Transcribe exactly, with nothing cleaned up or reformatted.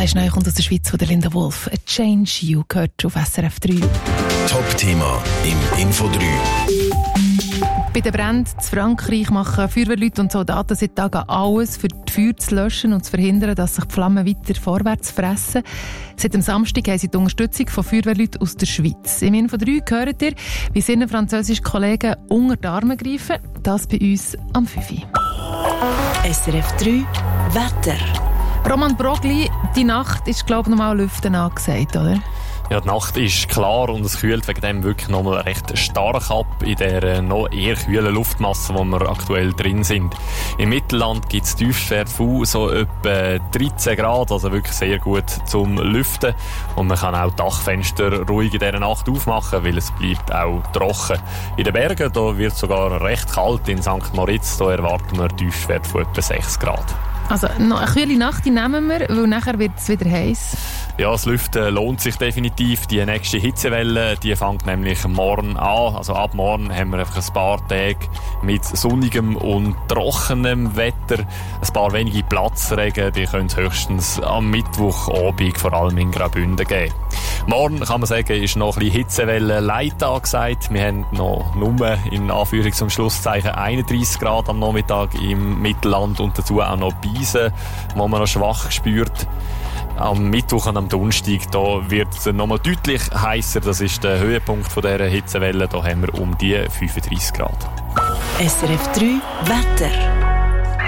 ist neu, kommt aus der Schweiz von der Linda Wolf. «A Change You» gehört auf S R F drei. Top-Thema im Info drei. Bei den Bränden in Frankreich machen Feuerwehrleute und Soldaten seit Tagen alles, für die Feuer zu löschen und zu verhindern, dass sich die Flammen weiter vorwärts fressen. Seit dem Samstag haben sie die Unterstützung von Feuerwehrleuten aus der Schweiz. Im Info drei hört ihr, wie seine französischen Kollegen unter die Arme greifen. Das bei uns am fünf Uhr. S R F drei Wetter. Roman Brogli, die Nacht ist, glaube ich, nochmal Lüften angesagt, oder? Ja, die Nacht ist klar und es kühlt wegen dem wirklich noch mal recht stark ab in der noch eher kühlen Luftmasse, wo wir aktuell drin sind. Im Mittelland gibt es Tiefstwerte von so etwa dreizehn Grad, also wirklich sehr gut zum Lüften. Und man kann auch die Dachfenster ruhig in dieser Nacht aufmachen, weil es bleibt auch trocken. In den Bergen da wird es sogar recht kalt. In Sankt Moritz da erwarten wir Tiefstwerte von etwa sechs Grad. Also noch eine kühle Nacht die nehmen wir, weil nachher wird es wieder heiß. Ja, das Lüften lohnt sich definitiv. Die nächste Hitzewelle, die fängt nämlich morgen an. Also ab morgen haben wir einfach ein paar Tage mit sonnigem und trockenem Wetter. Ein paar wenige Platzregen, die können es höchstens am Mittwochabend vor allem in Graubünden geben. Morgen, kann man sagen, ist noch ein bisschen Hitzewelle light angesagt. Wir haben noch nur in Anführungs- und Schlusszeichen einunddreissig Grad am Nachmittag im Mittelland und dazu auch noch Beisen, wo man noch schwach spürt. Am Mittwoch und am Donnerstag da wird es nochmal deutlich heißer. Das ist der Höhepunkt von dieser Hitzewelle. Da haben wir um die fünfunddreissig Grad. S R F drei Wetter.